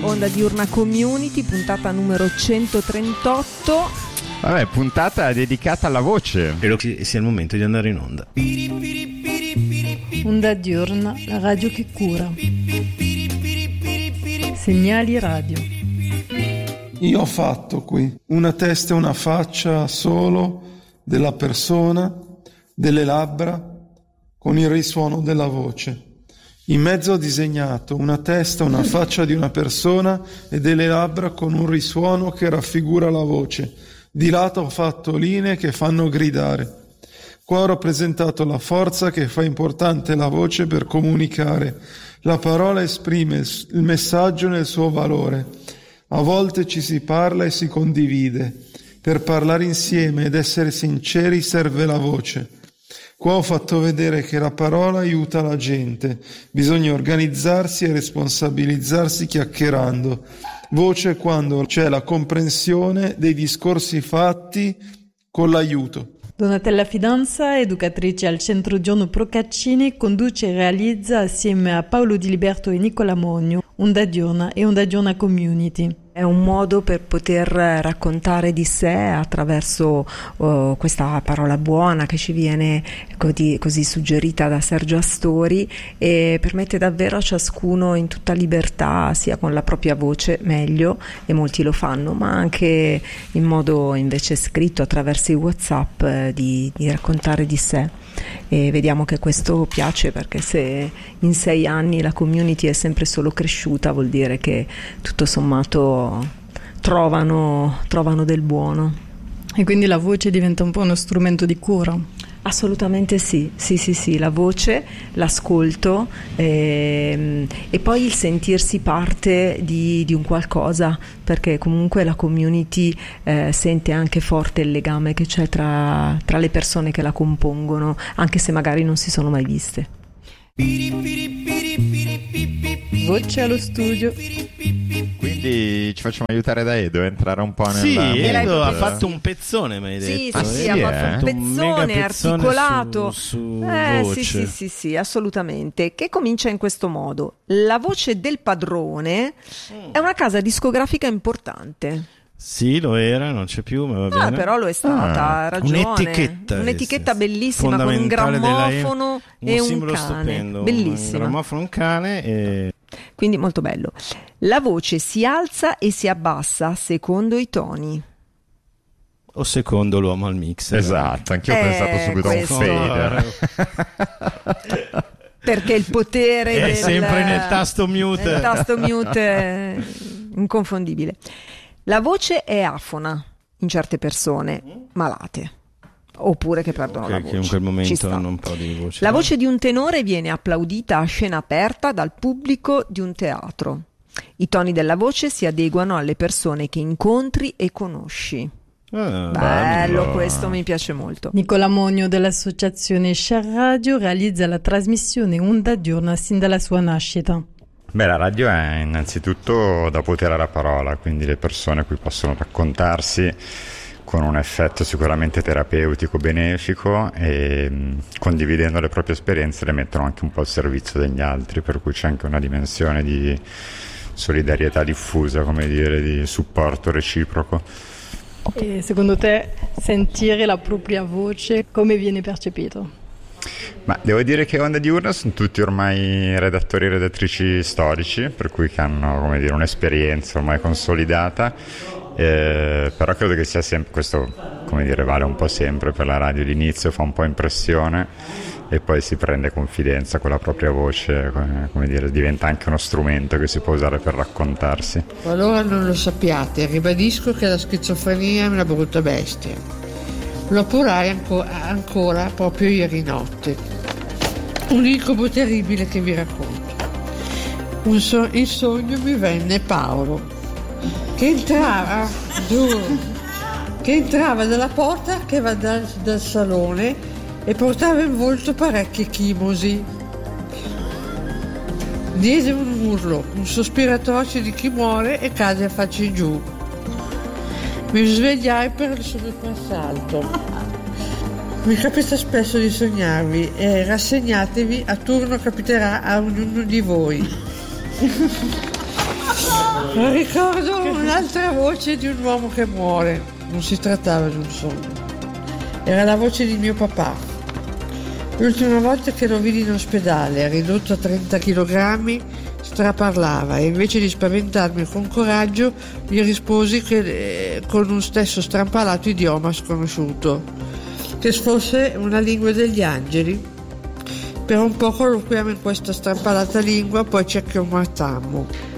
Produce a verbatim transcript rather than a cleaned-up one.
Onda Diurna Community, puntata numero centotrentotto. Vabbè, puntata dedicata alla voce. Credo che sia il momento di andare in onda. Onda Diurna, la radio che cura. Segnali radio. Io ho fatto qui una testa e una faccia solo della persona, delle labbra, con il risuono della voce. In mezzo ho disegnato una testa, una faccia di una persona e delle labbra con un risuono che raffigura la voce. Di lato ho fatto linee che fanno gridare. Qua ho rappresentato la forza che fa importante la voce per comunicare. La parola esprime il messaggio nel suo valore. A volte ci si parla e si condivide. Per parlare insieme ed essere sinceri serve la voce. Qua ho fatto vedere che la parola aiuta la gente. Bisogna organizzarsi e responsabilizzarsi chiacchierando. Voce quando c'è la comprensione dei discorsi fatti con l'aiuto. Donatella Fidanza, educatrice al Centro Giorno Procaccini, conduce e realizza assieme a Paolo Di Liberto e Nicola Mogno Onda Diurna e Onda Diurna Community. È un modo per poter raccontare di sé attraverso uh, questa parola buona che ci viene così, così suggerita da Sergio Astori, e permette davvero a ciascuno in tutta libertà, sia con la propria voce meglio, e molti lo fanno, ma anche in modo invece scritto attraverso i WhatsApp eh, di, di raccontare di sé. E vediamo che questo piace, perché se in sei anni la community è sempre solo cresciuta, vuol dire che tutto sommato trovano, trovano del buono. E quindi la voce diventa un po' uno strumento di cura? Assolutamente sì, sì sì sì, la voce, l'ascolto ehm, e poi il sentirsi parte di, di un qualcosa, perché comunque la community eh, sente anche forte il legame che c'è tra, tra le persone che la compongono, anche se magari non si sono mai viste. Voce allo studio. Quindi ci facciamo aiutare da Edo a entrare un po' nella... Sì, Edo mood. ha fatto un pezzone, mi hai detto. Sì, Ah, sì, sì, sì, ha eh? fatto un Un mega pezzone pezzone articolato. su, su eh, voce. sì, sì, sì, sì, assolutamente. Che comincia in questo modo. La voce del padrone Mm. è una casa discografica importante. Sì, lo era, non c'è più, ma va Ah, bene. però lo è stata, Ah, ha ragione. un'etichetta, Un'etichetta bellissima con un fondamentale della E, grammofono e un simbolo cane. stupendo, un Bellissima. grammofono, un cane e... Quindi molto bello. La voce si alza e si abbassa secondo i toni. o secondo l'uomo al mixer. Esatto, anch'io ho Eh, pensato subito a un questo- fader. Perché il potere È del, sempre nel tasto mute. nel tasto mute è inconfondibile. La voce è afona in certe persone malate, oppure che perdono la Che, voce. che in quel Ci momento sta. hanno un po' di voce. La voce di un tenore viene applaudita a scena aperta dal pubblico di un teatro. I toni della voce si adeguano alle persone che incontri e conosci. Ah, Bello, bello. questo mi piace molto. Nicola Mogno dell'associazione Share Radio realizza la trasmissione Onda Diurna sin dalla sua nascita. Beh, la radio è innanzitutto da potere alla parola, quindi le persone qui possono raccontarsi con un effetto sicuramente terapeutico, benefico, e mh, condividendo le proprie esperienze le mettono anche un po' al servizio degli altri, per cui c'è anche una dimensione di solidarietà diffusa, come dire, di supporto reciproco. E secondo te sentire la propria voce come viene percepito? Ma devo dire che Onda Diurna sono tutti ormai redattori e redattrici storici, per cui che hanno, come dire, un'esperienza ormai consolidata, eh, però credo che sia sempre questo, come dire, vale un po' sempre per la radio. L'inizio fa un po' impressione e poi si prende confidenza con la propria voce, come dire, diventa anche uno strumento che si può usare per raccontarsi. Qualora non lo sappiate, ribadisco che la schizofrenia è una brutta bestia. Lo appurai anco- ancora proprio ieri notte. Un incubo terribile che vi racconto. Un so- in sogno mi venne Paolo, che entrava, giuro, che entrava dalla porta che va dal, dal salone e portava in volto parecchie chimosi. Diede un urlo, un sospiro atroce di chi muore e cade a faccia in giù. Mi svegliai per il soprassalto. Mi capita spesso di sognarvi e rassegnatevi, a turno capiterà a ognuno di voi. Ricordo un'altra voce di un uomo che muore. Non si trattava di un sogno. Era la voce di mio papà. L'ultima volta che lo vidi in ospedale, ridotto a trenta chilogrammi, straparlava e invece di spaventarmi con coraggio gli risposi che, eh, con un stesso strampalato idioma sconosciuto, che fosse una lingua degli angeli. Per un po' colloquiamo in questa strampalata lingua, poi ci accomatammo.